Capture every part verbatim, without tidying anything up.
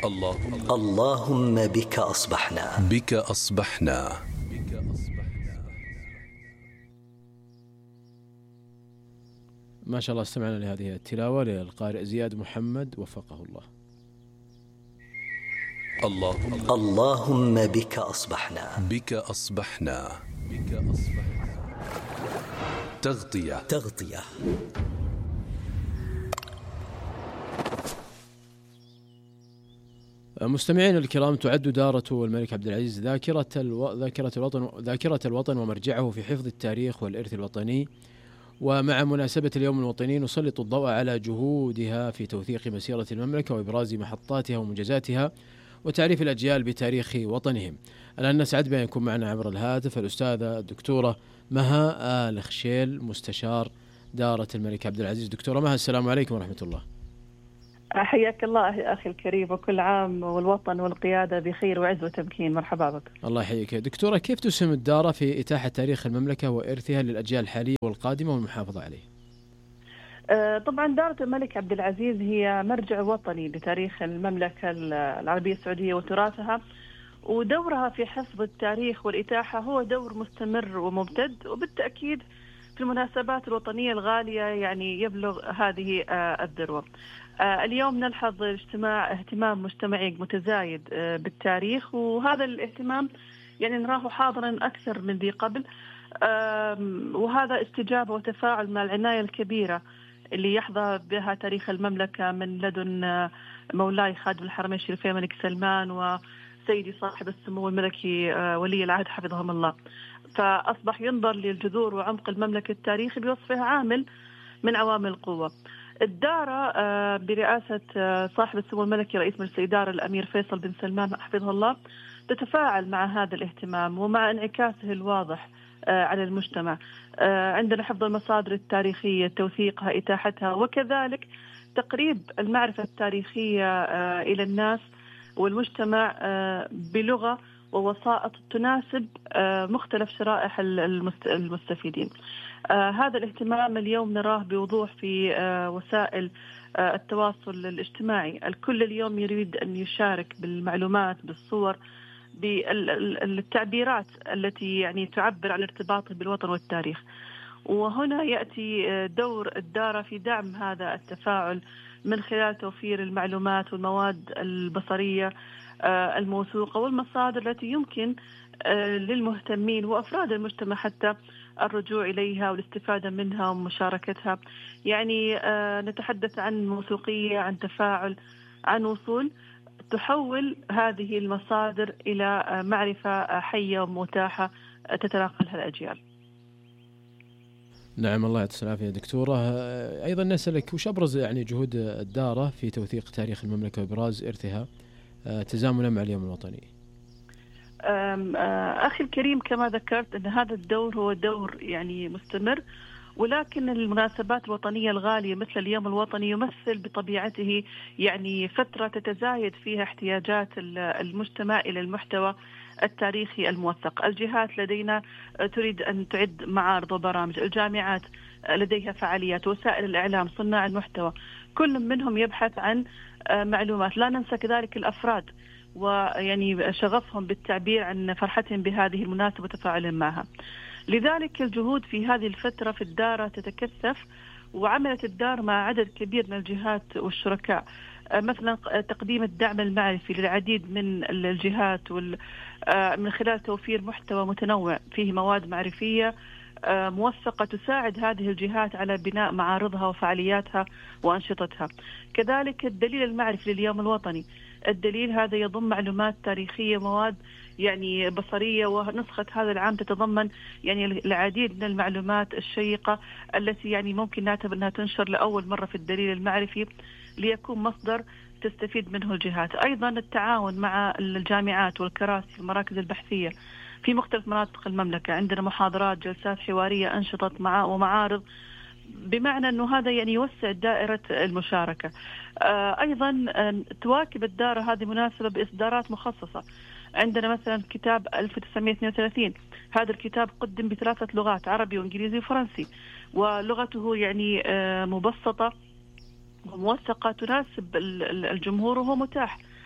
اللهم اللهم بك أصبحنا بك أصبحنا. ما شاء الله استمعنا لهذه التلاوة للقارئ زياد محمد وفقه الله. اللهم اللهم بك أصبحنا بك أصبحنا. بك أصبحنا. تغطية تغطية. مستمعين الكرام، تعد دارة الملك عبد العزيز ذاكرة الو... ذاكرة الوطن ذاكرة الوطن ومرجعه في حفظ التاريخ والإرث الوطني. ومع مناسبة اليوم الوطني نسلط الضوء على جهودها في توثيق مسيرة المملكة وإبراز محطاتها ومنجزاتها وتعريف الأجيال بتاريخ وطنهم. الآن نسعد بأن يكون معنا عبر الهاتف الأستاذة الدكتورة مها آل خشيل، مستشار دارة الملك عبد العزيز. دكتورة مها، السلام عليكم ورحمة الله. حياك الله أخي الكريم، وكل عام والوطن والقيادة بخير وعز وتمكين. مرحبا بك. الله يحييك. دكتورة، كيف تسهم الدارة في إتاحة تاريخ المملكة وإرثها للأجيال الحالية والقادمة والمحافظة عليه؟ طبعا دارة الملك عبد العزيز هي مرجع وطني لتاريخ المملكة العربية السعودية وتراثها، ودورها في حفظ التاريخ والإتاحة هو دور مستمر وممتد، وبالتأكيد في المناسبات الوطنية الغالية يعني يبلغ هذه الذروة. اليوم نلحظ اجتماع اهتمام مجتمعي متزايد بالتاريخ، وهذا الاهتمام يعني نراه حاضرا أكثر من ذي قبل، وهذا استجابة وتفاعل مع العناية الكبيرة اللي يحظى بها تاريخ المملكة من لدن مولاي خادم الحرمين الشريفين الملك سلمان وسيدي صاحب السمو الملكي ولي العهد حفظهم الله. فأصبح ينظر للجذور وعمق المملكة التاريخي بوصفها عامل من عوامل القوة. الدارة برئاسة صاحب السمو الملكي رئيس مجلس الإدارة الأمير فيصل بن سلمان حفظه الله تتفاعل مع هذا الاهتمام ومع انعكاسه الواضح على المجتمع. عندنا حفظ المصادر التاريخية، توثيقها، إتاحتها، وكذلك تقريب المعرفة التاريخية إلى الناس والمجتمع بلغة ووسائط تناسب مختلف شرائح المستفيدين. هذا الاهتمام اليوم نراه بوضوح في وسائل التواصل الاجتماعي. الكل اليوم يريد أن يشارك بالمعلومات، بالصور، بالتعبيرات التي يعني تعبر عن ارتباطه بالوطن والتاريخ. وهنا يأتي دور الدارة في دعم هذا التفاعل من خلال توفير المعلومات والمواد البصرية الموثوقة والمصادر التي يمكن للمهتمين وأفراد المجتمع حتى الرجوع إليها والاستفادة منها ومشاركتها. يعني نتحدث عن موثوقية، عن تفاعل، عن وصول تحول هذه المصادر إلى معرفة حية ومتاحة تتناقلها الأجيال. نعم، الله يعطيك العافية دكتورة. أيضا نسألك وش أبرز يعني جهود الدارة في توثيق تاريخ المملكة وإبراز إرثها تزامنا مع اليوم الوطني؟ أخي الكريم، كما ذكرت أن هذا الدور هو دور يعني مستمر، ولكن المناسبات الوطنية الغالية مثل اليوم الوطني يمثل بطبيعته يعني فترة تتزايد فيها احتياجات المجتمع إلى المحتوى التاريخي الموثق. الجهات لدينا تريد أن تعد معارض وبرامج، الجامعات لديها فعاليات، وسائل الإعلام، صناع المحتوى، كل منهم يبحث عن معلومات. لا ننسى كذلك الأفراد ويعني شغفهم بالتعبير عن فرحتهم بهذه المناسبة وتفاعلهم معها. لذلك الجهود في هذه الفترة في الدارة تتكثف، وعملت الدار مع عدد كبير من الجهات والشركاء، مثلا تقديم الدعم المعرفي للعديد من الجهات من خلال توفير محتوى متنوع فيه مواد معرفية موثقة تساعد هذه الجهات على بناء معارضها وفعالياتها وأنشطتها. كذلك الدليل المعرفي لليوم الوطني، الدليل هذا يضم معلومات تاريخية، مواد يعني بصرية، ونسخة هذا العام تتضمن يعني العديد من المعلومات الشيقة التي يعني ممكن نعتبر أنها تنشر لأول مرة في الدليل المعرفي ليكون مصدر تستفيد منه الجهات. أيضا التعاون مع الجامعات والكراسي والمراكز البحثية في مختلف مناطق المملكة، عندنا محاضرات، جلسات حوارية، أنشطة مع ومعارض، بمعنى أنه هذا يعني يوسع دائرة المشاركة. أيضا تواكب الدارة هذه مناسبة بإصدارات مخصصة. عندنا مثلا كتاب ألف وتسعمائة واثنين وثلاثين، هذا الكتاب قدم بثلاثة لغات، عربي وإنجليزي وفرنسي، ولغته يعني مبسطة وموثقة تناسب الجمهور، وهو متاح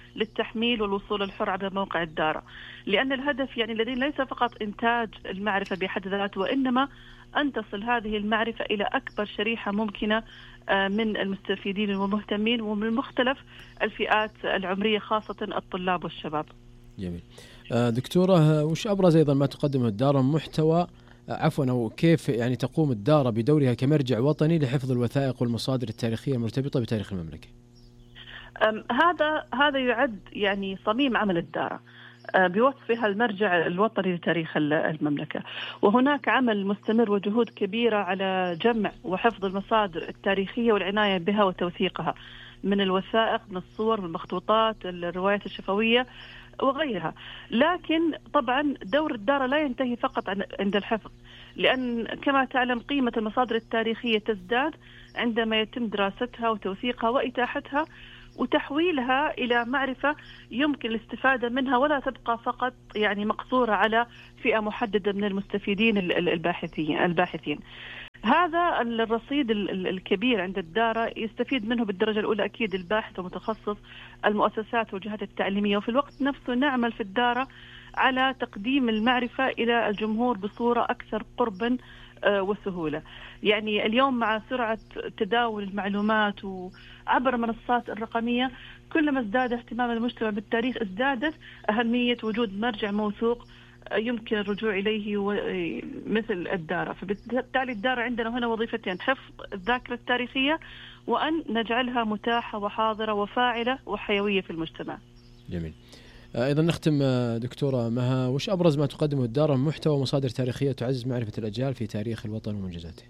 للتحميل والوصول الحر عبر موقع الدارة، لأن الهدف يعني لدينا ليس فقط إنتاج المعرفة بحد ذاته، وإنما أن تصل هذه المعرفة إلى أكبر شريحة ممكنة من المستفيدين والمهتمين ومن مختلف الفئات العمرية خاصة الطلاب والشباب. جميل. دكتورة، وش أبرز أيضا ما تقدمه الدارة محتوى عفوا أو كيف يعني تقوم الدارة بدورها كمرجع وطني لحفظ الوثائق والمصادر التاريخية المرتبطة بتاريخ المملكة؟ هذا هذا يعد يعني صميم عمل الدارة بوصفها المرجع الوطني لتاريخ المملكة، وهناك عمل مستمر وجهود كبيرة على جمع وحفظ المصادر التاريخية والعناية بها وتوثيقها من الوثائق، من الصور، من المخطوطات، الروايات الشفوية وغيرها. لكن طبعا دور الدارة لا ينتهي فقط عند الحفظ، لأن كما تعلم قيمة المصادر التاريخية تزداد عندما يتم دراستها وتوثيقها وإتاحتها وتحويلها إلى معرفة يمكن الاستفادة منها، ولا تبقى فقط يعني مقصورة على فئة محددة من المستفيدين الباحثين الباحثين. هذا الرصيد الكبير عند الدارة يستفيد منه بالدرجة الأولى أكيد الباحث ومتخصص المؤسسات والجهات التعليمية، وفي الوقت نفسه نعمل في الدارة على تقديم المعرفة إلى الجمهور بصورة أكثر قربا وسهولة. يعني اليوم مع سرعة تداول المعلومات وعبر المنصات الرقمية، كلما ازداد اهتمام المجتمع بالتاريخ ازدادت أهمية وجود مرجع موثوق يمكن الرجوع إليه مثل الدارة. فبالتالي الدارة عندنا هنا وظيفتين: حفظ الذاكرة التاريخية وأن نجعلها متاحة وحاضرة وفاعلة وحيوية في المجتمع. جميل. أيضا نختم دكتورة مها، وش أبرز ما تقدمه الدارة من محتوى ومصادر تاريخية تعزز معرفة الأجيال في تاريخ الوطن ومنجزاته؟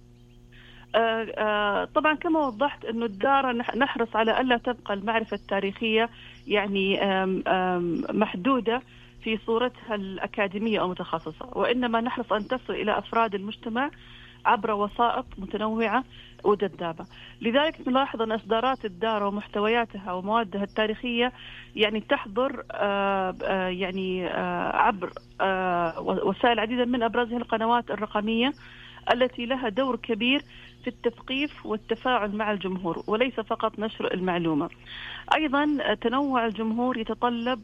طبعا كما وضحت أنه الدارة نحرص على ألا تبقى المعرفة التاريخية يعني محدودة في صورتها الأكاديمية أو متخصصة، وإنما نحرص أن تصل إلى أفراد المجتمع عبر وسائط متنوعة وجذابة. لذلك نلاحظ أن إصدارات الدارة ومحتوياتها وموادها التاريخية يعني تحضر آآ آآ يعني آآ عبر وسائل عديدة من أبرزها القنوات الرقمية التي لها دور كبير في التثقيف والتفاعل مع الجمهور وليس فقط نشر المعلومة. أيضا تنوع الجمهور يتطلب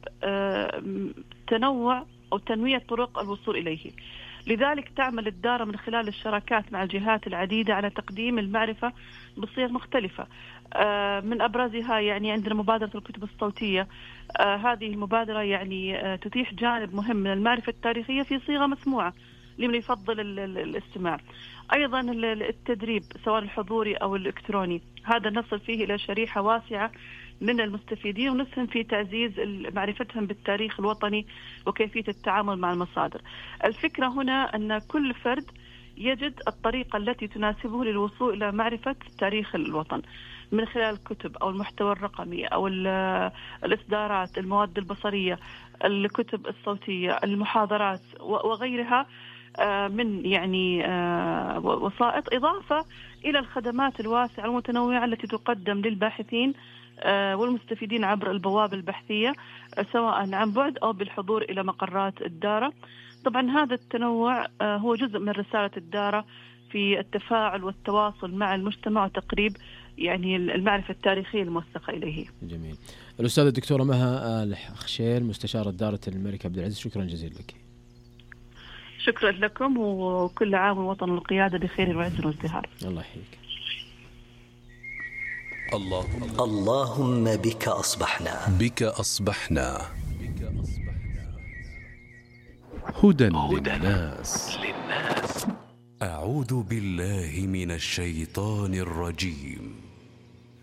تنوع أو تنويع طرق الوصول إليه، لذلك تعمل الدارة من خلال الشراكات مع الجهات العديدة على تقديم المعرفة بصيغ مختلفة. من أبرزها يعني عندنا مبادرة الكتب الصوتية. هذه المبادرة يعني تتيح جانب مهم من المعرفة التاريخية في صيغة مسموعة لمن يفضل الاستماع. أيضا التدريب سواء الحضوري أو الإلكتروني، هذا نصل فيه إلى شريحة واسعة من المستفيدين ونسهم في تعزيز معرفتهم بالتاريخ الوطني وكيفية التعامل مع المصادر. الفكرة هنا أن كل فرد يجد الطريقة التي تناسبه للوصول إلى معرفة تاريخ الوطن من خلال الكتب أو المحتوى الرقمي أو الإصدارات، المواد البصرية، الكتب الصوتية، المحاضرات وغيرها من يعني وسائط، إضافة إلى الخدمات الواسعة المتنوعة التي تقدم للباحثين والمستفيدين عبر البوابة البحثية سواء عن بعد أو بالحضور إلى مقرات الدارة. طبعا هذا التنوع هو جزء من رسالة الدارة في التفاعل والتواصل مع المجتمع وتقريب يعني المعرفة التاريخية الموثقة إليه. جميل. الأستاذة الدكتورة مها آل خشيل، مستشارة دارة الملك عبد العزيز، شكرا جزيلا لك. شكرا لكم، وكل عام ووطن القيادة بخير وعز وازدهار. الله يحييك. اللهم اللهم بك أصبحنا بك أصبحنا هدى للناس. أعوذ بالله من الشيطان الرجيم.